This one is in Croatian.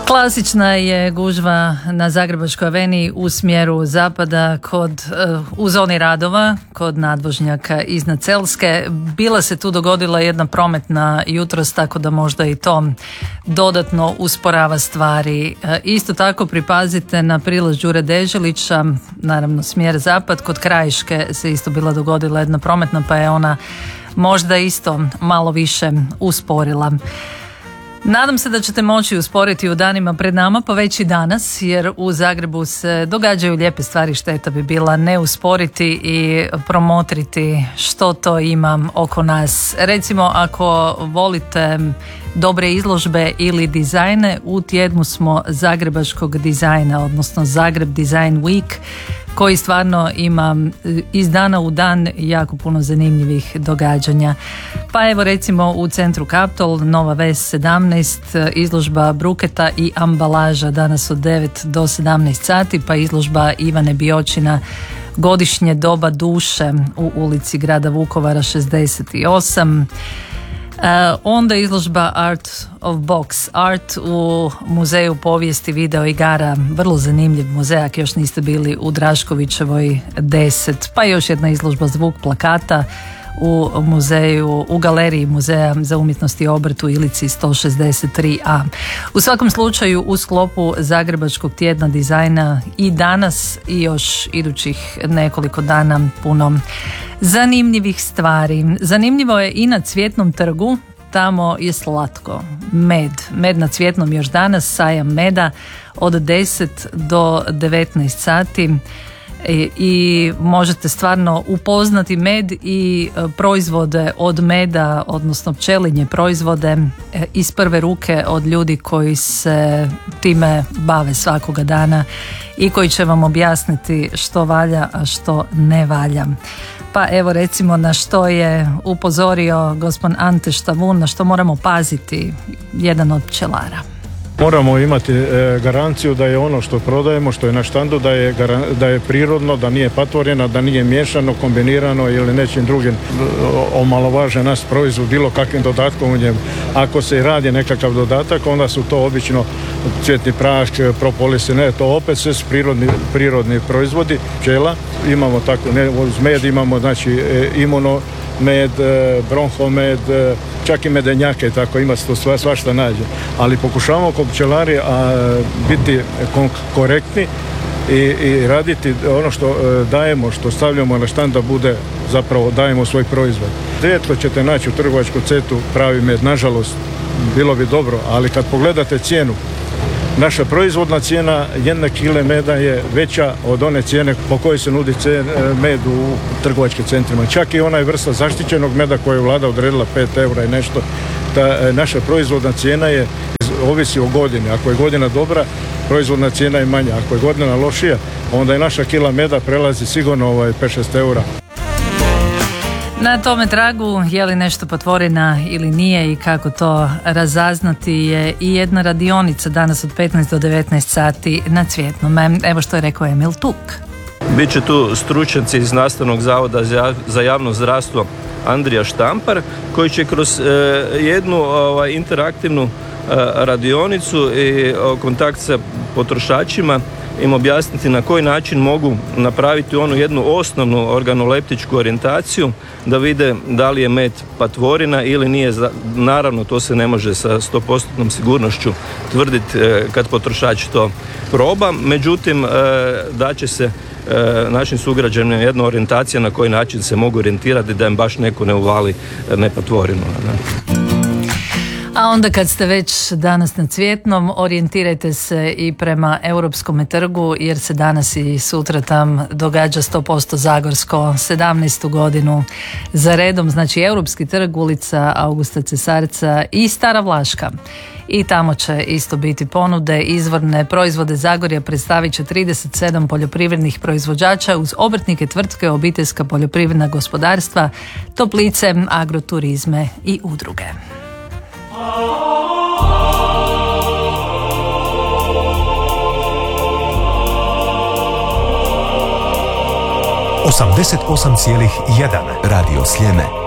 Klasična je gužva na Zagrebačkoj aveniji u smjeru zapada u zoni radova kod nadvožnjaka iznad Celske. Bila se tu dogodila jedna prometna jutros, tako da možda i to dodatno usporava stvari. Isto tako pripazite na prilaz Đure Deželića, naravno smjer zapad, kod Krajiške se isto bila dogodila jedna prometna, pa je ona možda isto malo više usporila. Nadam se da ćete moći usporiti u danima pred nama, pa već i danas, jer u Zagrebu se događaju lijepe stvari. Šteta bi bila ne usporiti i promotriti što to ima oko nas. Recimo, ako volite dobre izložbe ili dizajne, u tjednu smo zagrebačkog dizajna, odnosno Zagreb Design Week, koji stvarno ima iz dana u dan jako puno zanimljivih događanja. Pa evo recimo u centru Kaptol, Nova Ves 17, izložba bruketa i ambalaža danas od 9 do 17 sati, pa izložba Ivane Biočina Godišnje doba duše u ulici grada Vukovara 68. Onda izložba Art of Box Art u Muzeju povijesti video igara, vrlo zanimljiv muzej ako još niste bili u Draškovićevoj 10, pa još jedna izložba Zvuk plakata u galeriji Muzeja za umjetnost i obrt u Ilici 163a. U svakom slučaju u sklopu Zagrebačkog tjedna dizajna i danas i još idućih nekoliko dana puno zanimljivih stvari. Zanimljivo je i na Cvjetnom trgu, tamo je slatko. Med na Cvjetnom još danas, sajam meda od 10 do 19 sati. I možete stvarno upoznati med i proizvode od meda, odnosno pčelinje proizvode iz prve ruke od ljudi koji se time bave svakoga dana i koji će vam objasniti što valja, a što ne valja. Pa evo recimo na što je upozorio gospodin Ante Štavun, na što moramo paziti, jedan od pčelara. Moramo imati garanciju da je ono što prodajemo, što je na štandu, da je prirodno, da nije patvoreno, da nije miješano, kombinirano ili nečim drugim omalovaže naš proizvod bilo kakvim dodatkom u njemu. Ako se radi nekakav dodatak, onda su to obično cvjetni prah, propolis, ne, to opet sve su prirodni proizvodi pčela. Imamo tako, uz med imamo znači imuno med, bronhomed, čak i medenjake, tako ima se to svašta nađe. Ali pokušavamo kao pčelari biti korektni i raditi ono što dajemo, što stavljamo na štand da bude, zapravo dajemo svoj proizvod. Rijetko ćete naći u trgovačkom centru pravi med, nažalost, bilo bi dobro, ali kad pogledate cijenu, naša proizvodna cijena jedne kile meda je veća od one cijene po kojoj se nudi med u trgovačkim centrima. Čak i onaj vrsta zaštićenog meda koju je vlada odredila 5 eura i nešto. Ta naša proizvodna cijena ovisi o godini. Ako je godina dobra, proizvodna cijena je manja. Ako je godina lošija, onda je naša kila meda prelazi sigurno 5-6 eura. Na tome tragu, je li nešto patvorina ili nije i kako to razaznati, je i jedna radionica danas od 15 do 19 sati na Cvjetnome. Evo što je rekao Emil Tuk. Biće tu stručnjaci iz Nastavnog zavoda za javno zdravstvo Andrija Štampar, koji će kroz jednu interaktivnu radionicu i kontakt sa potrošačima im objasniti na koji način mogu napraviti onu jednu osnovnu organoleptičku orijentaciju da vide da li je med patvorina ili nije. Naravno, to se ne može sa 100% sigurnošću tvrditi kad potrošač to proba, međutim da će se našim sugrađanima jedna orijentacija na koji način se mogu orijentirati da im baš neko ne uvali nepatvorinu. A onda kad ste već danas na Cvjetnom, orijentirajte se i prema Europskom trgu, jer se danas i sutra tam događa 100% Zagorsko, 17. godinu za redom. Znači Europski trg, ulica Augusta Cesarca i Stara Vlaška. I tamo će isto biti ponude, izvorne proizvode Zagorja predstavit će 37 poljoprivrednih proizvođača uz obrtnike, tvrtke, obiteljska poljoprivredna gospodarstva, toplice, agroturizme i udruge. 88,1 Radio Sljeme.